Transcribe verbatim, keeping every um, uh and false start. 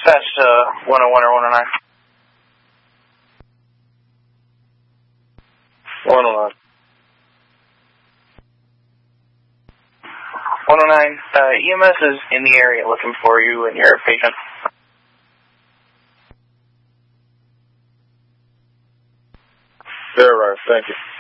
Dispatch uh, one oh one or one oh nine. one oh nine. one oh nine, uh, E M S is in the area looking for you and your patient. Very right, thank you.